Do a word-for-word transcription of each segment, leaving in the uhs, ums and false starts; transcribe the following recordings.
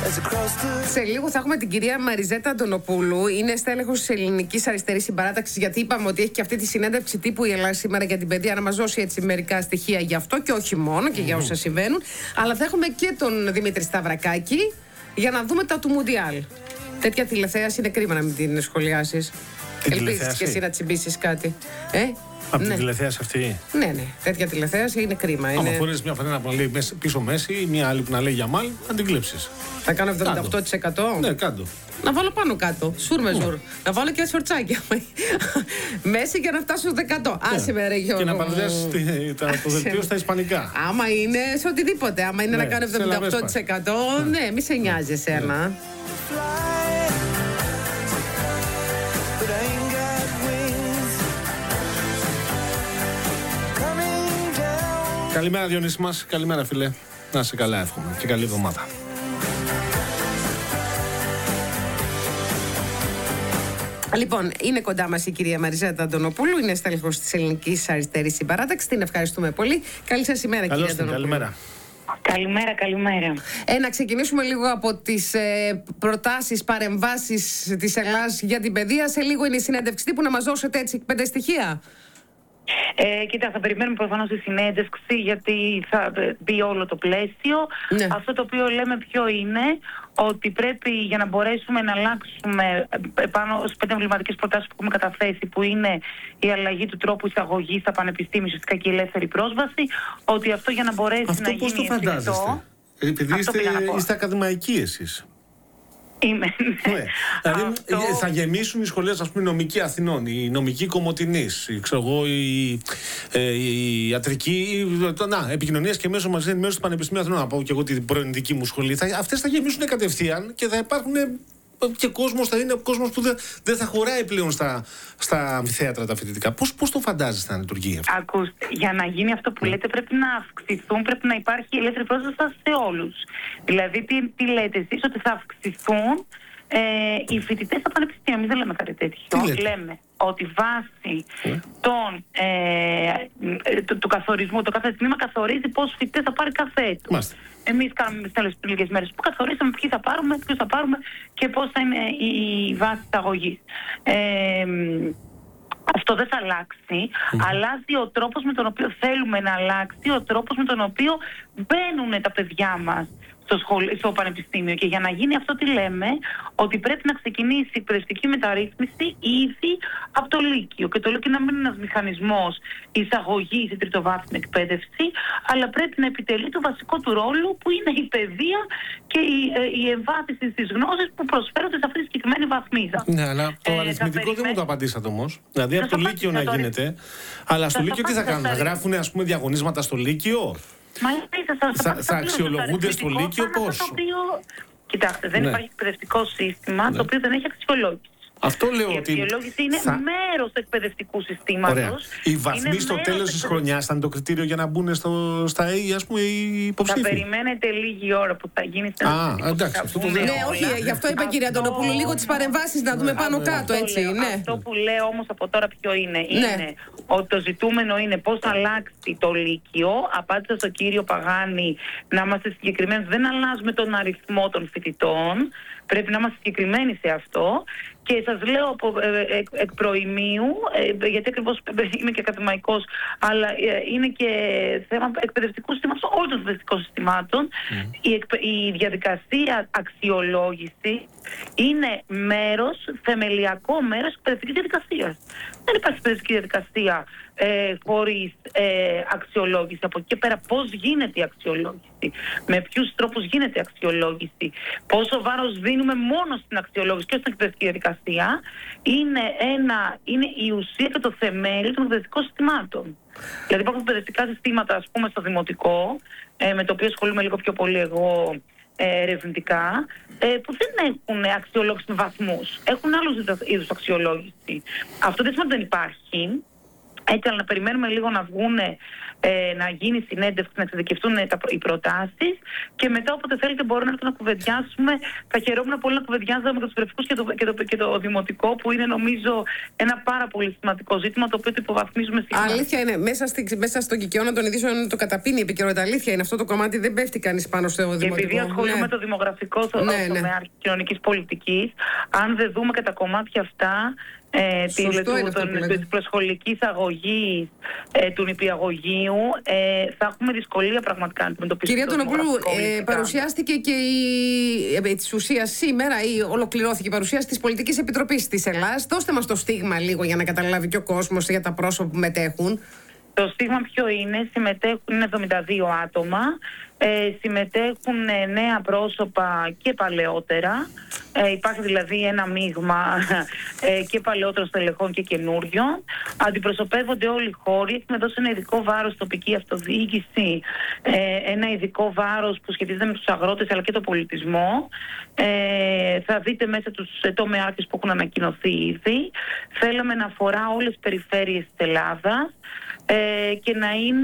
Σε λίγο θα έχουμε την κυρία Μαριζέτα Αντωνοπούλου. Είναι στέλεχος της Ελληνικής Αριστερής Συμπαράταξης. Γιατί είπαμε ότι έχει και αυτή τη συνέντευξη τύπου η Ελλάδα σήμερα για την παιδεία, να μας δώσει έτσι μερικά στοιχεία γι' αυτό και όχι μόνο και για όσα συμβαίνουν. Αλλά θα έχουμε και τον Δημήτρη Σταυρακάκη για να δούμε τα του Μουντιάλ. Τέτοια τηλεθέαση είναι κρίμα να μην την σχολιάσεις. Ελπίζεις και εσύ να τσιμπήσεις κάτι. Ε? Από ναι. την τηλεθέαση αυτή. Ναι, ναι. Τέτοια τηλεθέαση είναι κρίμα. Άμα είναι... φορείς μια φανέλα που να λέει πίσω Μέση ή μια άλλη που να λέει Γιαμάλ, να την κλέψεις. Θα κάνω εβδομήντα οκτώ τοις εκατό. Ναι, κάτω. Να βάλω πάνω κάτω. Σουρ με σουρ. Να βάλω και σορτσάκια. Μέση για να φτάσω στο δεκατό. Άσε με ρε Γιώργο. Και να παρουσιάσεις το δελτίο στα ισπανικά. Άμα είναι σε οτιδήποτε. Άμα είναι ναι, να κάνω εβδομήντα οκτώ τοις εκατό. Ναι, ναι μη σε νοιάζει εσένα. Ναι. Καλημέρα Διονύση μας, καλημέρα φίλε. Να είσαι καλά εύχομαι και καλή εβδομάδα. Λοιπόν, είναι κοντά μας η κυρία Μαριζέτα Αντωνοπούλου, είναι στέλεχος της Ελληνικής Αριστερής Συμπαράταξης. Την ευχαριστούμε πολύ. Καλή σας ημέρα, καλώς κυρία Αντωνοπούλου. Καλημέρα. Καλημέρα, καλημέρα. Ε, να ξεκινήσουμε λίγο από τις ε, προτάσεις, παρεμβάσεις της Ελλάδας για την παιδεία. Σε λίγο είναι η συνέντευξη τύπου, να μας δώσετε έτσι πέντε στοιχεία. Ε, κοίτα, θα περιμένουμε προφανώς τη συνέντευξη γιατί θα μπει όλο το πλαίσιο. Ναι. Αυτό το οποίο λέμε ποιο είναι, ότι πρέπει για να μπορέσουμε να αλλάξουμε πάνω στις πέντε εμβληματικές προτάσεις που έχουμε καταθέσει, που είναι η αλλαγή του τρόπου εισαγωγής στα πανεπιστήμια, ουσιαστικά και η ελεύθερη πρόσβαση, ότι αυτό για να μπορέσει αυτό να πώς γίνει το φαντάζεστε? εφικτό. Επειδή είστε, είστε ακαδημαϊκοί εσείς. Είμαι, ναι. Ναι. Δηλαδή Αυτό... θα γεμίσουν οι σχολές, ας πούμε, η νομική Αθηνών, η νομική Κομοτηνής, η, ξέρω εγώ, η, ε, η ιατρική, το, να, επικοινωνίας και μέσω μαζί ενημέρωση του Πανεπιστημίου Αθηνών, να πω και εγώ την πρώην δική μου σχολή. Θα, αυτές θα γεμίσουν κατευθείαν και θα υπάρχουν και κόσμος, θα είναι κόσμος που δεν, δεν θα χωράει πλέον στα, στα αμφιθέατρα τα φοιτητικά. Πώς, πώς το φαντάζεστε να λειτουργεί αυτό? Ακούστε, για να γίνει αυτό που λέτε πρέπει να αυξηθούν, πρέπει να υπάρχει ελεύθερη πρόσβαση σε όλους. Δηλαδή, τι, τι λέτε εσείς, ότι θα αυξηθούν ε, οι φοιτητές στα πανεπιστήμια. Εμείς δεν λέμε κάτι τέτοιο. Λέμε ότι βάσει mm. των, ε, του, του καθορισμού, το κάθε τμήμα καθορίζει πόσους φοιτητές θα πάρει κάθε έτος. Εμείς κάνουμε τις άλλες λίγες μέρες που καθορίσαμε ποιοι θα πάρουμε, ποιους θα πάρουμε και πώς θα είναι η βάση εισαγωγής. Ε, Αυτό δεν θα αλλάξει. Mm. Αλλάζει ο τρόπος με τον οποίο θέλουμε να αλλάξει, ο τρόπος με τον οποίο μπαίνουν τα παιδιά μας στο, σχολ... στο πανεπιστήμιο. Και για να γίνει αυτό τι λέμε, ότι πρέπει να ξεκινήσει η εκπαιδευτική μεταρρύθμιση ήδη από το Λύκειο. Και το Λύκειο να μην είναι ένας μηχανισμός εισαγωγής στην τριτοβάθμια εκπαίδευση, αλλά πρέπει να επιτελεί το βασικό του ρόλο που είναι η παιδεία και η, η εμβάθυνση στις γνώσεις που προσφέρονται σε αυτή τη συγκεκριμένη βαθμίδα. Ναι, αλλά το ε, αριθμητικό δεν μου το απαντήσατε όμως. Δηλαδή από το Λύκειο να γίνεται. Αλλά στο Λύκειο τι θα κάνουν, θα γράφουν ας πούμε διαγωνίσματα στο Λύκειο? Μα, θα, θα, θα αξιολογούνται στο Λύκειο πώς? Οποίο... Κοιτάξτε, δεν ναι. υπάρχει εκπαιδευτικό σύστημα ναι. το οποίο δεν έχει αξιολόγηση. Αυτό λέω η ότι. Η αξιολόγηση είναι θα... μέρος του εκπαιδευτικού συστήματος. Οι βαθμοί στο τέλος της χρονιάς θα είναι το κριτήριο για να μπουν στο, στα ΑΕΗ, ας πούμε, οι υποψήφοι. Θα περιμένετε λίγη ώρα που θα γίνει στην Α, εντάξει, αυτό το λέω. Ναι, όχι, γι' αυτό είπα κυρία Αντωνοπούλου, λίγο τις παρεμβάσεις να δούμε πάνω κάτω, έτσι. Αυτό που λέω όμως από τώρα ποιο είναι, είναι ότι το ζητούμενο είναι πώς θα αλλάξει το Λύκειο. Απάντησα στον κύριο Παγάνη να είμαστε συγκεκριμένοι. Δεν αλλάζουμε τον αριθμό των φοιτητών. Πρέπει να είμαστε συγκεκριμένοι σε αυτό. Και σας λέω από, ε, εκ, εκ προημίου, ε, γιατί ακριβώς είμαι και ακαδημαϊκός, αλλά ε, είναι και θέμα εκπαιδευτικού συστήματος, όλων των εκπαιδευτικών συστημάτων. Mm. Η, εκ, η διαδικασία αξιολόγηση είναι μέρος, θεμελιακό μέρος της εκπαιδευτικής διαδικασίας. Δεν υπάρχει εκπαιδευτική διαδικασία ε, χωρίς ε, αξιολόγηση. Από εκεί και πέρα πώς γίνεται η αξιολόγηση, με ποιους τρόπους γίνεται η αξιολόγηση, πόσο βάρος δίνουμε μόνο στην αξιολόγηση και στην εκπαιδευτική διαδικασία, είναι, ένα, είναι η ουσία και το θεμέλιο των εκπαιδευτικών συστημάτων. Δηλαδή υπάρχουν εκπαιδευτικά συστήματα, ας πούμε, στο δημοτικό, ε, με το οποίο ασχολούμαι λίγο πιο πολύ εγώ ε, ερευνητικά, ε, που δεν έχουν αξιολόγηση με βαθμούς. Έχουν άλλους είδους αξιολόγηση. Αυτό δεν σημαίνει ότι δεν υπάρχει. Έτσι, αλλά να περιμένουμε λίγο να βγουν, ε, να γίνει συνέντευξη, να εξειδικευτούν τα, οι προτάσεις και μετά όποτε θέλετε μπορούμε να έρθουν να κουβεντιάσουμε. Θα χαιρόμουν πολύ να κουβεντιάζαμε με τους βρεφικούς και το, και, το, και το δημοτικό, που είναι νομίζω ένα πάρα πολύ σημαντικό ζήτημα, το οποίο το υποβαθμίζουμε συχνά. Αλήθεια είναι, μέσα, στη, μέσα στον κικαιώνα των ειδήσεων το καταπίνει η επικαιρότητα. Αλήθεια είναι αυτό το κομμάτι, δεν πέφτει κανείς πάνω στο δημοτικό. Και επειδή ασχολούμαι με ναι. το δημογραφικό τομέα ναι, ναι. κοινωνικής πολιτικής, αν δεν δούμε και τα κομμάτια αυτά, Ε, της προσχολικής αγωγής, ε, του νηπιαγωγείου, ε, θα έχουμε δυσκολία πραγματικά να αντιμετωπίσουμε. Κυρία Τονοπούλου, ε, παρουσιάστηκε και η, ε, της ουσίας σήμερα ή ολοκληρώθηκε η παρουσίαση της Πολιτικής Επιτροπής της Ελλάδας. Δώστε μας το στίγμα λίγο για να καταλάβει και ο κόσμος για τα πρόσωπα που μετέχουν. Το στίγμα ποιο είναι? Συμμετέχουν είναι εβδομήντα δύο άτομα, ε, συμμετέχουν ε, νέα πρόσωπα και παλαιότερα. Ε, υπάρχει δηλαδή ένα μείγμα ε, και παλαιότερων στελεχών και καινούριων. Αντιπροσωπεύονται όλοι οι χώροι. Έχουμε δώσει ένα ειδικό βάρος τοπική αυτοδιοίκηση, ε, ένα ειδικό βάρος που σχετίζεται με τους αγρότες αλλά και τον πολιτισμό. Ε, θα δείτε μέσα τους τομεάρχες που έχουν ανακοινωθεί ήδη. Θέλαμε να αφορά όλες τις περιφέρειες της Ελλάδας ε, και να είναι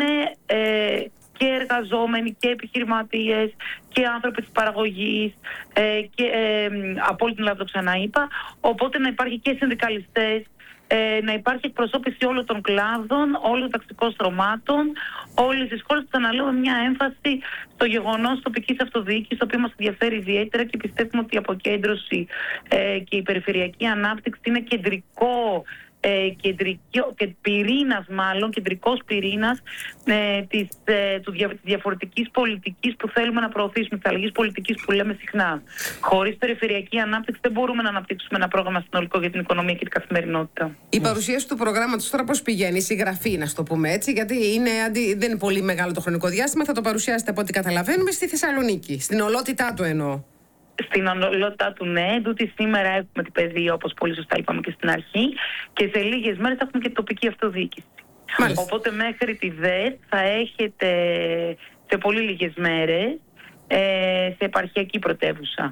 ε, και εργαζόμενοι και επιχειρηματίες και άνθρωποι της παραγωγής ε, και ε, από όλη την Ελλάδα, το ξαναείπα. Οπότε να υπάρχει και συνδικαλιστές, ε, να υπάρχει εκπροσώπηση όλων των κλάδων, όλων των ταξικών στρωμάτων, όλες τις χώρες που θα αναλύουμε μια έμφαση στο γεγονός τοπικής αυτοδιοίκησης, το οποίο μας ενδιαφέρει ιδιαίτερα και πιστεύουμε ότι η αποκέντρωση ε, και η περιφερειακή ανάπτυξη είναι κεντρικό Ε, κεντρικό, και πυρήνας μάλλον, κεντρικός πυρήνας ε, της, ε, του δια, της διαφορετικής πολιτικής που θέλουμε να προωθήσουμε, της αλλαγής πολιτικής που λέμε συχνά. Χωρίς περιφερειακή ανάπτυξη δεν μπορούμε να αναπτύξουμε ένα πρόγραμμα συνολικό για την οικονομία και την καθημερινότητα. Η παρουσίαση του προγράμματος τώρα πώς πηγαίνει, η συγγραφή, να το πούμε έτσι, γιατί είναι, αντι, δεν είναι πολύ μεγάλο το χρονικό διάστημα, θα το παρουσιάσετε από ό,τι καταλαβαίνουμε στη Θεσσαλονίκη, στην ολότητά του εννοώ. Στην ολότητα του, ναι. Τούτη σήμερα έχουμε την παιδεία, όπως πολύ σωστά είπαμε και στην αρχή, και σε λίγες μέρες θα έχουμε και τοπική αυτοδιοίκηση. Μάλιστα. Οπότε μέχρι τη ΔΕΘ θα έχετε σε πολύ λίγες μέρες ε, σε επαρχιακή πρωτεύουσα.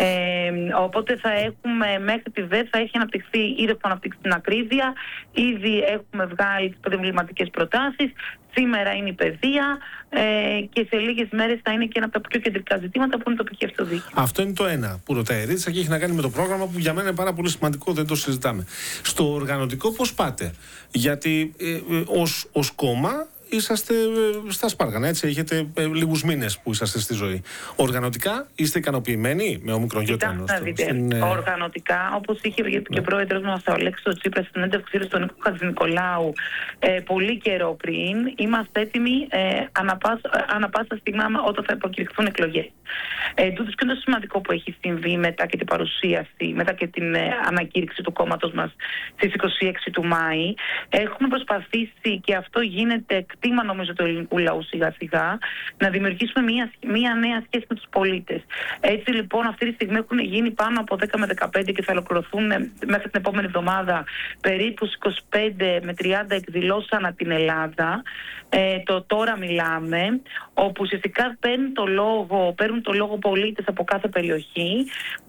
Ε, οπότε θα έχουμε μέχρι τη ΔΕΘ θα έχει αναπτυχθεί, ήδη έχουμε αναπτύξει την ακρίβεια, ήδη έχουμε βγάλει τις εμβληματικές προτάσεις. Σήμερα είναι η παιδεία ε, και σε λίγες μέρες θα είναι και ένα από τα πιο κεντρικά ζητήματα που είναι η τοπική αυτοδιοίκηση. Αυτό είναι το ένα που ρωτάει η Ρίτσα και έχει να κάνει με το πρόγραμμα που για μένα είναι πάρα πολύ σημαντικό, δεν το συζητάμε. Στο οργανωτικό πώς πάτε? Γιατί ε, ε, ως, ως κόμμα είσαστε ε, στα σπάργανα, έτσι, έχετε ε, λίγους μήνες που είσαστε στη ζωή. Οργανωτικά είστε ικανοποιημένοι με όμικρον γιώτα? Στην... Οργανωτικά, όπως είχε πει και ο πρόεδρος μας ο Αλέξης Τσίπρας στην έντευξή στον Νίκο Χατζηνικολάου ε, πολύ καιρό πριν, είμαστε έτοιμοι ε, ανα, πάσα, ανα πάσα στιγμή όταν θα προκηρυχθούν εκλογές. Ε, τούτος και είναι το σημαντικό που έχει συμβεί μετά και την παρουσίαση, μετά και την ε, ανακήρυξη του κόμματος μας στις είκοσι έξι του Μάη. Έχουμε προσπαθήσει, και αυτό γίνεται κτήμα νομίζω του ελληνικού λαού σιγά σιγά, να δημιουργήσουμε μια, μια νέα σχέση με τους πολίτες. Έτσι λοιπόν αυτή τη στιγμή έχουν γίνει πάνω από δέκα με δεκαπέντε και θα ολοκληρωθούν μέχρι την επόμενη εβδομάδα περίπου είκοσι πέντε με τριάντα εκδηλώσεις ανά την Ελλάδα. Ε, το τώρα μιλάμε, όπου ουσιαστικά παίρνουν το λόγο, παίρνουν το λόγο πολίτες από κάθε περιοχή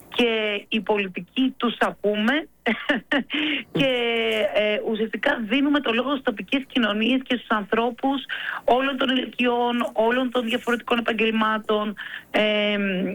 και οι πολιτικοί τους ακούμε και ε, ουσιαστικά δίνουμε το λόγο στις τοπικές κοινωνίες και στους ανθρώπους όλων των ηλικιών, όλων των διαφορετικών επαγγελμάτων, ε,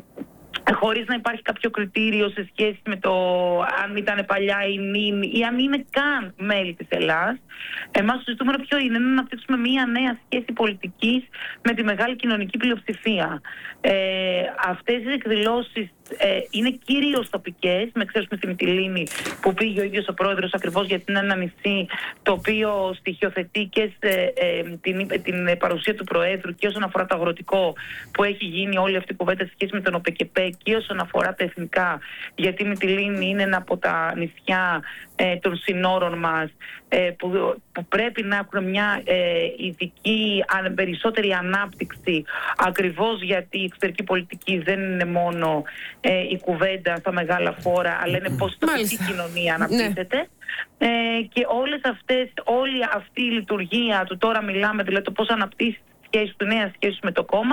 χωρίς να υπάρχει κάποιο κριτήριο σε σχέση με το αν ήταν παλιά ή νυν ή αν είναι καν μέλη της Ελλάδας. Εμάς το ζητούμενο ποιο είναι? Να αναπτύξουμε μια νέα σχέση πολιτικής με τη μεγάλη κοινωνική πλειοψηφία. Ε, αυτές οι εκδηλώσεις ε, είναι κυρίως τοπικές, με ξέρουμε στη Μυτιλήνη που πήγε ο ίδιος ο πρόεδρος ακριβώς γιατί είναι ένα νησί το οποίο στοιχειοθετεί και σε, ε, την, την παρουσία του Προέδρου και όσον αφορά το αγροτικό που έχει γίνει όλη αυτή η κουβέντα σε σχέση με τον ΟΠΕΚΕΠΕ και όσον αφορά τα εθνικά, γιατί η Μυτιλήνη είναι ένα από τα νησιά ε, των συνόρων μας ε, που, που πρέπει να έχουν μια ε, ειδική αν, περισσότερη ανάπτυξη, ακριβώς γιατί η εξωτερική πολιτική δεν είναι μόνο ε, η κουβέντα στα μεγάλα φόρα, αλλά είναι πώς η τοπική κοινωνία αναπτύσσεται. Ναι. Ε, και όλες αυτές, όλη αυτή η λειτουργία του τώρα μιλάμε, δηλαδή το πώς αναπτύσσει σχέση του, νέα σχέση με το κόμμα,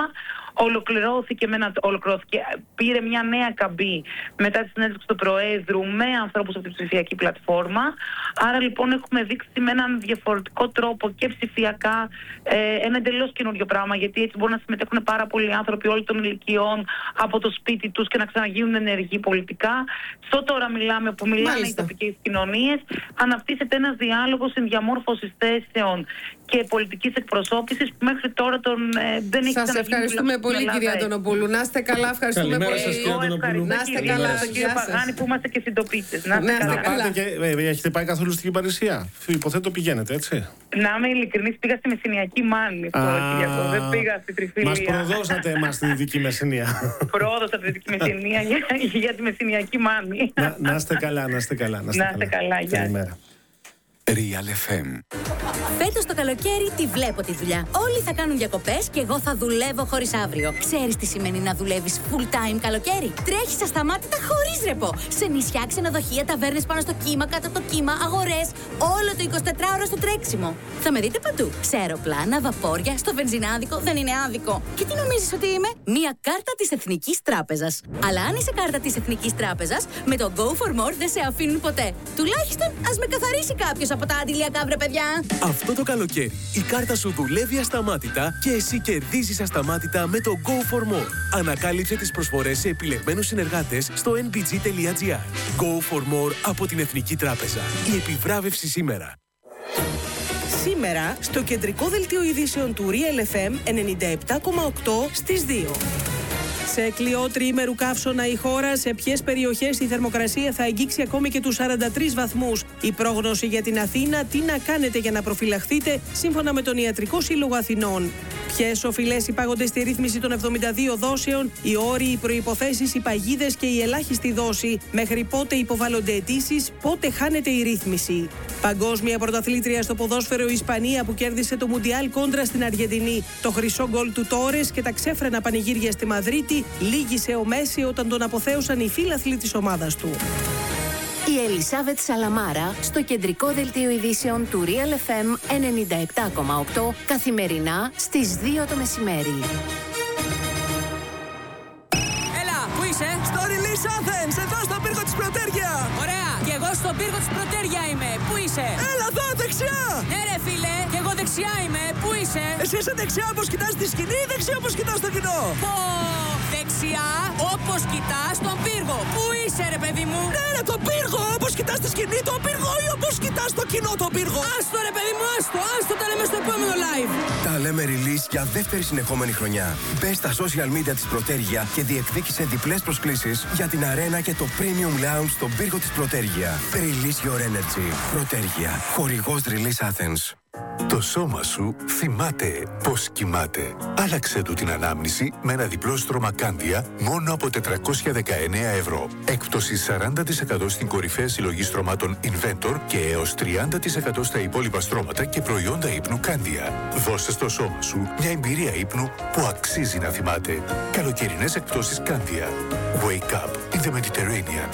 ολοκληρώθηκε, με ένα, ολοκληρώθηκε, πήρε μια νέα καμπή μετά τη συνέντευξη του Προέδρου με ανθρώπους από την ψηφιακή πλατφόρμα. Άρα λοιπόν έχουμε δείξει με έναν διαφορετικό τρόπο και ψηφιακά ε, ένα εντελώς καινούριο πράγμα, γιατί έτσι μπορούν να συμμετέχουν πάρα πολλοί άνθρωποι όλων των ηλικιών από το σπίτι τους και να ξαναγίνουν ενεργοί πολιτικά. Στο τώρα μιλάμε που μιλάνε Μάλιστα. οι τοπικές κοινωνίες, αναπτύσσεται ένας διάλογος ενδιαμόρφωσης θέσεων και πολιτικής εκπροσώπησης που μέχρι τώρα τον, ε, δεν έχει Σας ευχαριστούμε πολύ, κυρία Αντωνοπούλου. Να είστε καλά, ευχαριστούμε Καλημέρα πολύ. Σας, κυρία Αντωνοπούλου. Να είστε καλά, τον κύριο Παγάνη που είμαστε και συντοπίτες. Να είστε καλά. καλά. Και, ε, έχετε πάει καθόλου στην Κυπαρισία? Υποθέτω πηγαίνετε, έτσι. Να είμαι ειλικρινής, πήγα στη Μεσσηνιακή Μάνη. Δεν πήγα στη Τριφύλια. Μας προδώσατε εμάς στη Δυτική Μεσσηνία. Πρόδωσα τη Δυτική Μεσσηνία για, για τη Μεσσηνιακή Μάνη. Να, να είστε καλά, να είστε καλά. Να είστε καλά, γεια. Καλημέρα. Real εφ εμ. Φέτος το καλοκαίρι τη βλέπω τη δουλειά. Όλοι θα κάνουν διακοπές και εγώ θα δουλεύω χωρίς αύριο. Ξέρεις τι σημαίνει να δουλεύεις full time καλοκαίρι? Τρέχεις ασταμάτητα χωρίς ρεπό. Σε νησιά, ξενοδοχεία, ταβέρνες πάνω στο κύμα, κάτω από το κύμα, αγορές. Όλο το εικοσιτετράωρο στο τρέξιμο. Θα με δείτε παντού. Σε αεροπλάνα, βαπόρια, στο βενζινάδικο. Δεν είναι άδικο. Και τι νομίζεις ότι είμαι? Μία κάρτα της Εθνικής Τράπεζας. Αλλά αν είσαι κάρτα της Εθνικής Τράπεζας, με το Go for More δεν σε αφήνουν ποτέ. Τουλάχιστον ας με καθαρίσει κάποιος από τα αντιλιακά, βρε παιδιά. Αυτό το καλοκαίρι η κάρτα σου δουλεύει ασταμάτητα και εσύ κερδίζεις ασταμάτητα με το Go for More. Ανακάλυψε τις προσφορές σε επιλεγμένους συνεργάτες στο εν μπι τζι τελεία τζι άρ. Go for More από την Εθνική Τράπεζα. Η επιβράβευση σήμερα. Σήμερα στο κεντρικό δελτίο ειδήσεων του Real εφ εμ ενενήντα επτά κόμμα οκτώ στις δύο. Σε κλειό τριήμερου καύσωνα η χώρα, σε ποιες περιοχές η θερμοκρασία θα αγγίξει ακόμη και τους σαράντα τρεις βαθμούς. Η πρόγνωση για την Αθήνα, τι να κάνετε για να προφυλαχθείτε, σύμφωνα με τον Ιατρικό Σύλλογο Αθηνών. Ποιες οφειλές υπάγονται στη ρύθμιση των εβδομήντα δύο δόσεων, οι όροι, οι προϋποθέσεις, οι παγίδες και η ελάχιστη δόση. Μέχρι πότε υποβάλλονται αιτήσεις, πότε χάνεται η ρύθμιση. Παγκόσμια πρωταθλήτρια στο ποδόσφαιρο η Ισπανία που κέρδισε το Μουντιάλ κόντρα στην Αργεντινή. Το χρυσό γκολ του Τόρες και τα ξέφρενα πανηγύρια στη Μαδρίτη λύγησε ο Μέση όταν τον αποθέωσαν οι φίλαθλοι της ομάδας του. Η Ελισάβετ Σαλαμάρα στο κεντρικό δελτίο ειδήσεων του Real εφ εμ ενενήντα επτά κόμμα οκτώ καθημερινά στις δύο το μεσημέρι. Έλα, πού είσαι? Στο Release Athens, εδώ στον πύργο της Πρωτέρια. Ωραία, και εγώ στον πύργο της Πρωτέρια είμαι. Πού είσαι? Έλα εδώ, δεξιά. Ναι ρε φίλε, και εγώ δεξιά είμαι. Πού είσαι? Εσύ είσαι δεξιά όπως κοιτάς τη σκηνή ή δεξιά όπως κοιτάς το κοινό? Πω, δεξιά όπως κοιτάς τον πύργο. Πού είσαι ρε παιδί μου? Ναι ρε, τον πύργο, όπως κοιτάς τη σκηνή τον πύργο ή όπως κοιτάς το κοινό τον πύργο? Άστο ρε παιδί μου, άστο, άστο, τα λέμε στο επόμενο live. Τα λέμε release για δεύτερη συνεχόμενη χρονιά. Μπες στα social media της Πρωτέρια και διεκδίκησε διπλές προσκλήσεις για την αρένα και το premium lounge στον πύργο της Πρωτέρια. Release your energy. Πρωτέρια. Χορηγός Release Athens. Το σώμα σου θυμάται πώς κοιμάται. Άλλαξε του την ανάμνηση με ένα διπλό στρώμα Κάντια μόνο από τετρακόσια δεκαεννέα ευρώ. Έκπτωση σαράντα τοις εκατό στην κορυφαία συλλογή στρωμάτων Inventor και έως τριάντα τοις εκατό στα υπόλοιπα στρώματα και προϊόντα ύπνου Κάντια. Δώσε στο σώμα σου μια εμπειρία ύπνου που αξίζει να θυμάται. Καλοκαιρινές εκπτώσεις Κάντια. Wake up in the Mediterranean.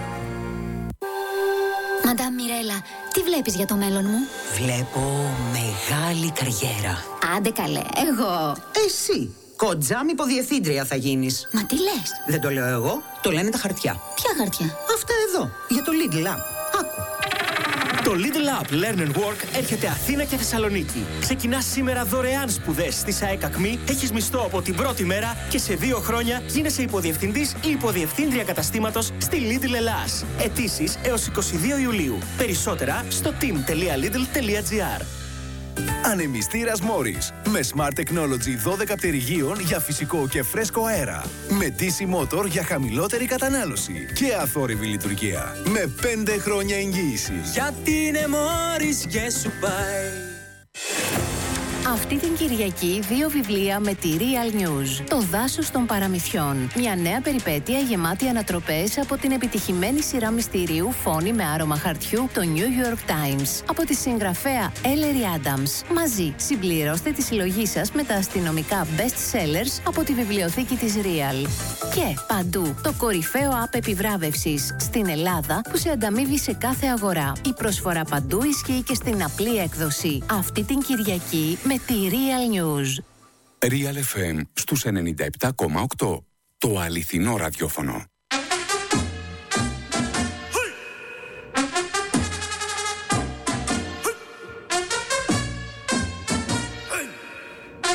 Μαντάμ Μιρέλα, τι βλέπεις για το μέλλον μου? Βλέπω μεγάλη καριέρα. Άντε καλέ, εγώ. Εσύ, κοντζάμ υποδιευθύντρια θα γίνεις. Μα τι λες? Δεν το λέω εγώ, το λένε τα χαρτιά. Ποια χαρτιά? Αυτά εδώ, για το Lidl App. Άκου. Το Lidl App Learn and Work έρχεται Αθήνα και Θεσσαλονίκη. Ξεκινάς σήμερα δωρεάν σπουδές στη ΣΑΕΚ Ακμή, έχεις μισθό από την πρώτη μέρα και σε δύο χρόνια γίνεσαι υποδιευθυντής ή υποδιευθύντρια καταστήματος στη Lidl Ελλάς. Αιτήσεις έως είκοσι δύο Ιουλίου. Περισσότερα στο team τελεία lidl τελεία gr. Ανεμιστήρας Morris με Smart Technology δώδεκα πτερυγίων για φυσικό και φρέσκο αέρα. Με ντι σι Motor για χαμηλότερη κατανάλωση και αθόρυβη λειτουργία. Με πέντε χρόνια εγγύηση. Γιατί είναι Morris και σου πάει. Αυτή την Κυριακή δύο βιβλία με τη Real News. Το δάσος των παραμυθιών. Μια νέα περιπέτεια γεμάτη ανατροπές από την επιτυχημένη σειρά μυστηρίου Φόνη με άρωμα χαρτιού, το New York Times. Από τη συγγραφέα Ellery Adams. Μαζί συμπληρώστε τη συλλογή σας με τα αστυνομικά best sellers από τη βιβλιοθήκη της Real. Και παντού το κορυφαίο app επιβράβευσης στην Ελλάδα που σε ανταμείβει σε κάθε αγορά. Η προσφορά παντού ισχύει και στην απλή έκδοση. Αυτή την Κυριακή με τη Real News. Real εφ εμ στους ενενήντα επτά κόμμα οκτώ. Το αληθινό ραδιόφωνο.